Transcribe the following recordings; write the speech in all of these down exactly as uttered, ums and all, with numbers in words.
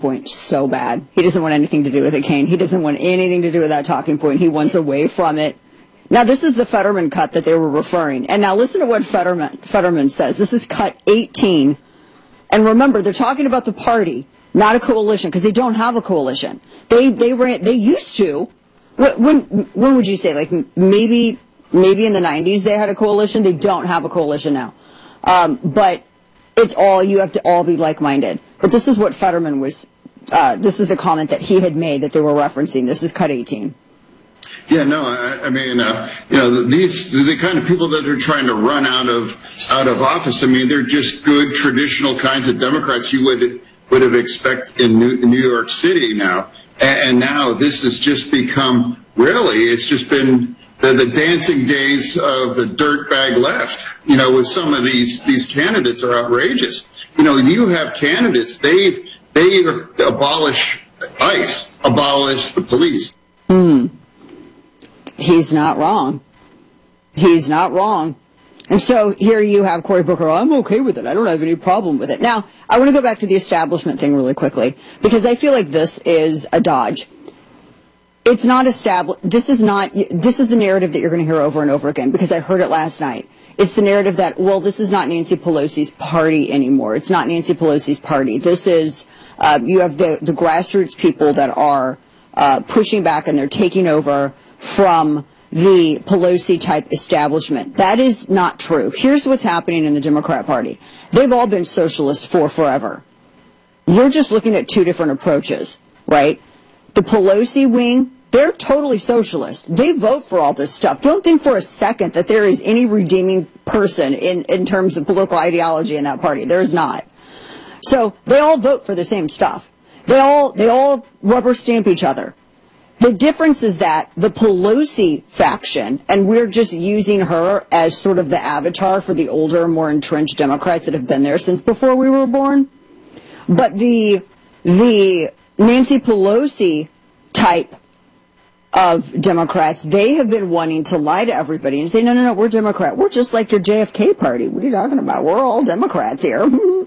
point so bad. He doesn't want anything to do with it, Kane. He doesn't want anything to do with that talking point. He wants away from it. Now, this is the Fetterman cut that they were referring. And now listen to what Fetterman, Fetterman says. This is cut eighteen. And remember, they're talking about the party, not a coalition, because they don't have a coalition. They they ran, they used to. When when would you say? Like maybe maybe in the nineties they had a coalition. They don't have a coalition now. Um, but it's all, you have to all be like-minded. But this is what Fetterman was, uh, this is the comment that he had made that they were referencing. This is cut eighteen. Yeah, no, I, I mean, uh, you know, these the kind of people that are trying to run out of out of office. I mean, they're just good traditional kinds of Democrats you would would have expected in New, New York City now, and, and now this has just become really. It's just been the, the dancing days of the dirtbag left. You know, with some of these these candidates are outrageous. You know, you have candidates they they abolish ICE, abolish the police. Hmm. He's not wrong. He's not wrong. And so here you have Cory Booker. Oh, I'm okay with it. I don't have any problem with it. Now, I want to go back to the establishment thing really quickly, because I feel like this is a dodge. It's not established. This is not, this is the narrative that you're going to hear over and over again, because I heard it last night. It's the narrative that, well, this is not Nancy Pelosi's party anymore. It's not Nancy Pelosi's party. This is, uh, you have the, the grassroots people that are uh, pushing back, and they're taking over from the Pelosi-type establishment. That is not true. Here's what's happening in the Democrat Party. They've all been socialists for forever. You're just looking at two different approaches, right? The Pelosi wing, they're totally socialist. They vote for all this stuff. Don't think for a second that there is any redeeming person in, in terms of political ideology in that party. There is not. So they all vote for the same stuff. They all, they all rubber stamp each other. The difference is that the Pelosi faction, and we're just using her as sort of the avatar for the older, more entrenched Democrats that have been there since before we were born. But the the Nancy Pelosi type of Democrats, they have been wanting to lie to everybody and say, no, no, no, we're Democrat. We're just like your J F K party. What are you talking about? We're all Democrats here.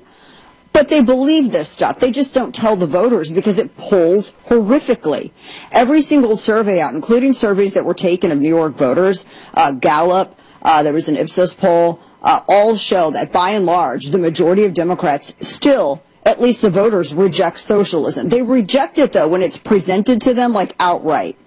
But they believe this stuff. They just don't tell the voters because it polls horrifically. Every single survey out, including surveys that were taken of New York voters, uh, Gallup, uh, there was an Ipsos poll, uh, all show that by and large, the majority of Democrats still, at least the voters, reject socialism. They reject it, though, when it's presented to them like outright.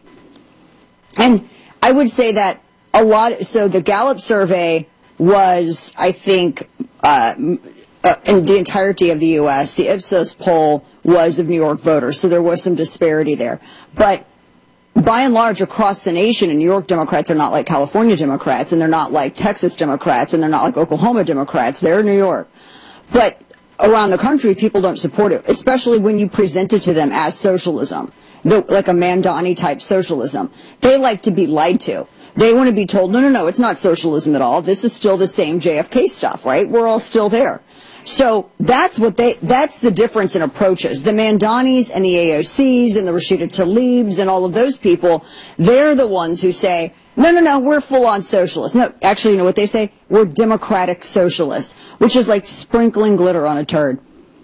And I would say that a lot, so the Gallup survey was, I think, uh, Uh, in the entirety of the U S, the Ipsos poll was of New York voters, so there was some disparity there. But by and large, across the nation, and New York Democrats are not like California Democrats, and they're not like Texas Democrats, and they're not like Oklahoma Democrats. They're New York. But around the country, people don't support it, especially when you present it to them as socialism, the, like a Mandani-type socialism. They like to be lied to. They want to be told, no, no, no, it's not socialism at all. This is still the same J F K stuff, right? We're all still there. So that's what they, that's the difference in approaches. The Mandanis and the A O Cs and the Rashida Tlaibs and all of those people, they're the ones who say, no, no, no, we're full-on socialists. No, actually, you know what they say? We're democratic socialists, which is like sprinkling glitter on a turd.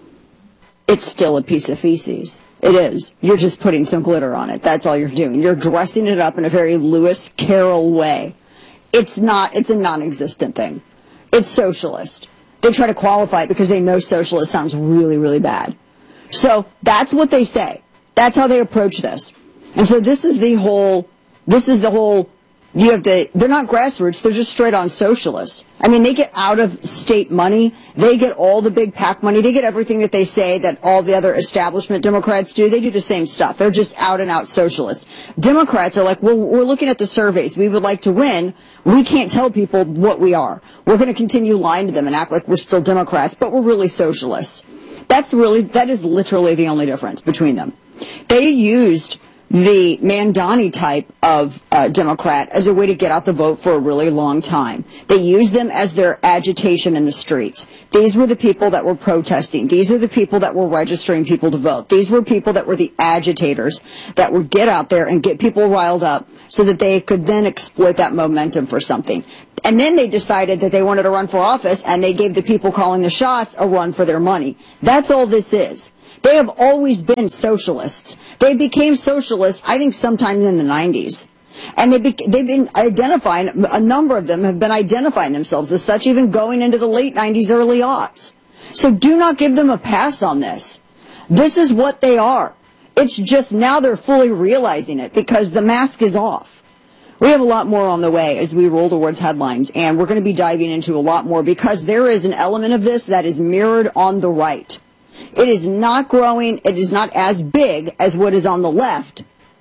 It's still a piece of feces. It is. You're just putting some glitter on it. That's all you're doing. You're dressing it up in a very Lewis Carroll way. It's not, it's a non-existent thing. It's socialist. They try to qualify it because they know socialist sounds really, really bad. So that's what they say. That's how they approach this. And so this is the whole, this is the whole, you have the, they're not grassroots, they're just straight on socialists. I mean, they get out of state money, they get all the big PAC money, they get everything that they say that all the other establishment Democrats do, they do the same stuff. They're just out and out socialists. Democrats are like, well, we're looking at the surveys, we would like to win, we can't tell people what we are. We're going to continue lying to them and act like we're still Democrats, but we're really socialists. That's really, that is literally the only difference between them. They used the Mandani type of uh, Democrat as a way to get out the vote for a really long time. They used them as their agitation in the streets. These were the people that were protesting. These are the people that were registering people to vote. These were people that were the agitators that would get out there and get people riled up so that they could then exploit that momentum for something. And then they decided that they wanted to run for office, and they gave the people calling the shots a run for their money. That's all this is. They have always been socialists. They became socialists, I think, sometime in the nineties. And they bec- they've been identifying, a number of them have been identifying themselves as such, even going into the late nineties, early aughts. So do not give them a pass on this. This is what they are. It's just now they're fully realizing it because the mask is off. We have a lot more on the way as we roll towards headlines, and we're going to be diving into a lot more because there is an element of this that is mirrored on the right. It is not growing. It is not as big as what is on the left,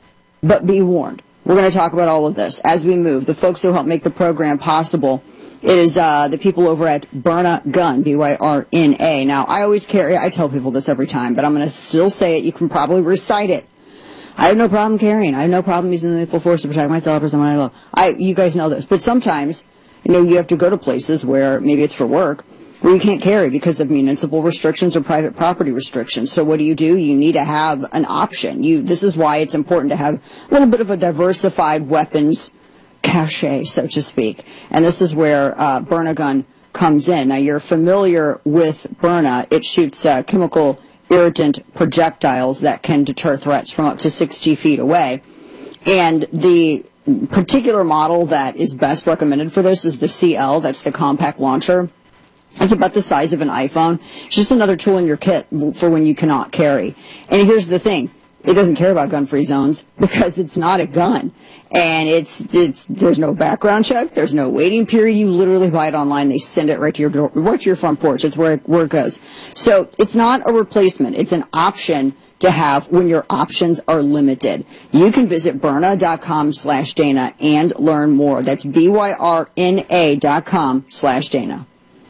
but be warned. We're going to talk about all of this as we move. The folks who help make the program possible, it is uh, the people over at Byrna Gun, B Y R N A. Now, I always carry, I tell people this every time, but I'm going to still say it. You can probably recite it. I have no problem carrying. I have no problem using the lethal force to protect myself or someone I love. I, you guys know this. But sometimes, you know, you have to go to places where maybe it's for work, where you can't carry because of municipal restrictions or private property restrictions. So what do you do? You need to have an option. You, this is why it's important to have a little bit of a diversified weapons cache, so to speak. And this is where uh, Byrna Gun comes in. Now, you're familiar with Byrna. It shoots uh, chemical irritant projectiles that can deter threats from up to sixty feet away. And the particular model that is best recommended for this is the C L. That's the compact launcher. It's about the size of an iPhone. It's just another tool in your kit for when you cannot carry. And here's the thing. It doesn't care about gun-free zones because it's not a gun. And it's, it's, there's no background check. There's no waiting period. You literally buy it online. They send it right to your door, right to your front porch. It's where it, where it goes. So it's not a replacement. It's an option to have when your options are limited. You can visit Byrna.com slash Dana and learn more. That's B Y R N A dot com slash Dana.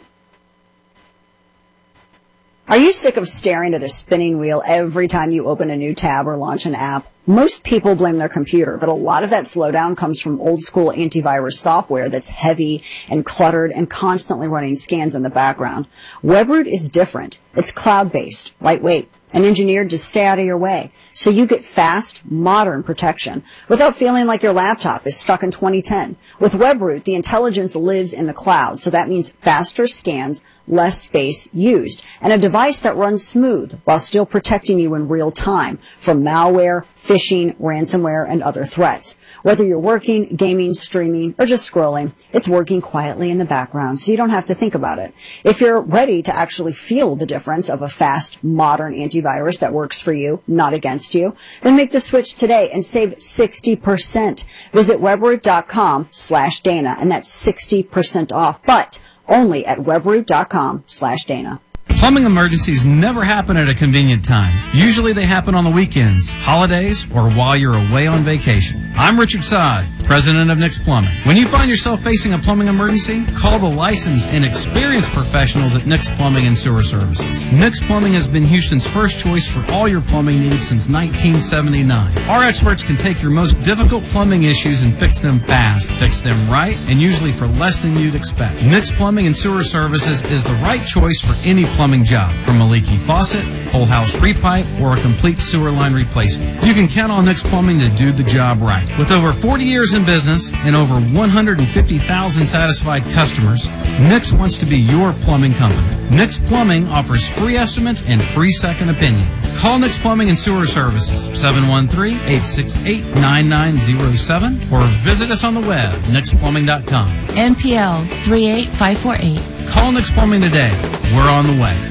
Are you sick of staring at a spinning wheel every time you open a new tab or launch an app? Most people blame their computer, but a lot of that slowdown comes from old school antivirus software that's heavy and cluttered and constantly running scans in the background. Webroot is different. It's cloud-based, lightweight, and engineered to stay out of your way. So you get fast, modern protection without feeling like your laptop is stuck in twenty ten. With Webroot, the intelligence lives in the cloud, so that means faster scans, less space used, and a device that runs smooth while still protecting you in real time from malware, phishing, ransomware, and other threats. Whether you're working, gaming, streaming, or just scrolling, it's working quietly in the background, so you don't have to think about it. If you're ready to actually feel the difference of a fast, modern antivirus that works for you, not against you, then make the switch today and save sixty percent. Visit Webroot.com slash Dana, and that's sixty percent off, but only at Webroot.com slash Dana. Plumbing emergencies never happen at a convenient time. Usually they happen on the weekends, holidays, or while you're away on vacation. I'm Richard Sod, president of Nick's Plumbing. When you find yourself facing a plumbing emergency, call the licensed and experienced professionals at Nick's Plumbing and Sewer Services. Nick's Plumbing has been Houston's first choice for all your plumbing needs since nineteen seventy-nine. Our experts can take your most difficult plumbing issues and fix them fast, fix them right, and usually for less than you'd expect. Nick's Plumbing and Sewer Services is the right choice for any plumbing job, from a leaky faucet, whole house repipe, or a complete sewer line replacement. You can count on Nick's Plumbing to do the job right. With over forty years in business and over one hundred fifty thousand satisfied customers, Nick's wants to be your plumbing company. Nick's Plumbing offers free estimates and free second opinions. Call Nick's Plumbing and Sewer Services, seven one three, eight six eight, nine nine zero seven, or visit us on the web, Nick's Plumbing dot com. N P L three eight five four eight. Call Nick's Plumbing today. We're on the way.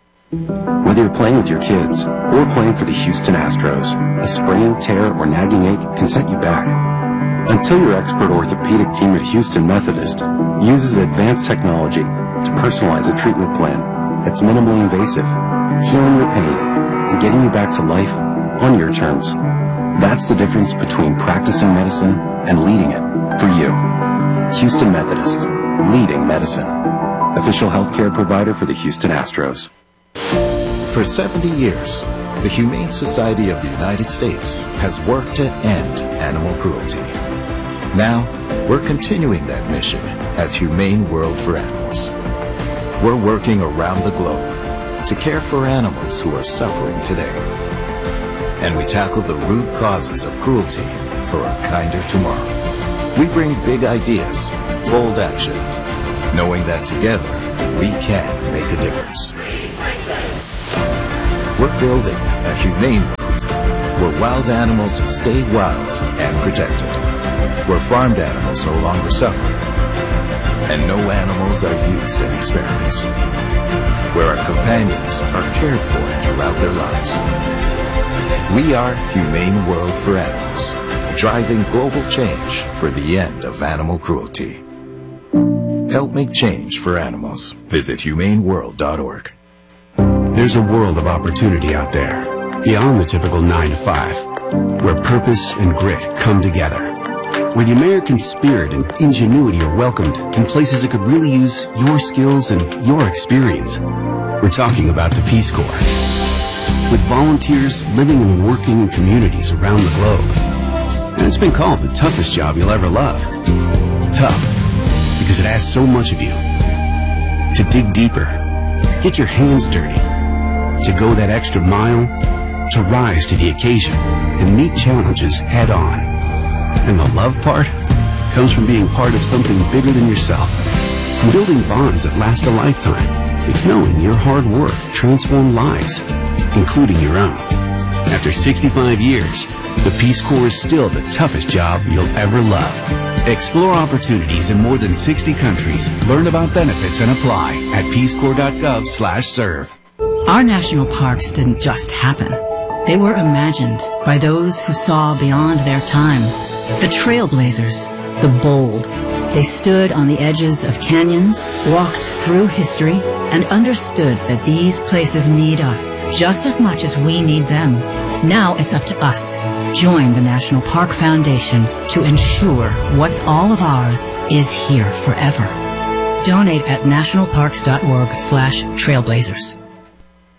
Whether you're playing with your kids or playing for the Houston Astros, a sprain, tear, or nagging ache can set you back. Until your expert orthopedic team at Houston Methodist uses advanced technology to personalize a treatment plan that's minimally invasive, healing your pain, and getting you back to life on your terms. That's the difference between practicing medicine and leading it for you. Houston Methodist, leading medicine. Official healthcare provider for the Houston Astros. For seventy years, the Humane Society of the United States has worked to end animal cruelty. Now, we're continuing that mission as Humane World for Animals. We're working around the globe to care for animals who are suffering today. And we tackle the root causes of cruelty for a kinder tomorrow. We bring big ideas, bold action, knowing that together we can make a difference. We're building a humane world where wild animals stay wild and protected, where farmed animals no longer suffer, and no animals are used in experiments, where our companions are cared for throughout their lives. We are Humane World for Animals, driving global change for the end of animal cruelty. Help make change for animals. Visit humane world dot org. There's a world of opportunity out there, beyond the typical nine to five, where purpose and grit come together, where the American spirit and ingenuity are welcomed in places that could really use your skills and your experience. We're talking about the Peace Corps. With volunteers living and working in communities around the globe. And it's been called the toughest job you'll ever love. Tough, because it asks so much of you. To dig deeper, get your hands dirty, to go that extra mile, to rise to the occasion and meet challenges head on. And the love part comes from being part of something bigger than yourself, from building bonds that last a lifetime. It's knowing your hard work transformed lives, including your own. After sixty-five years, the Peace Corps is still the toughest job you'll ever love. Explore opportunities in more than sixty countries. Learn about benefits and apply at peace corps dot gov slash serve. Our national parks didn't just happen. They were imagined by those who saw beyond their time. The trailblazers, the bold. They stood on the edges of canyons, walked through history, and understood that these places need us just as much as we need them. Now it's up to us. Join the National Park Foundation to ensure what's all of ours is here forever. Donate at national parks dot org slash trailblazers.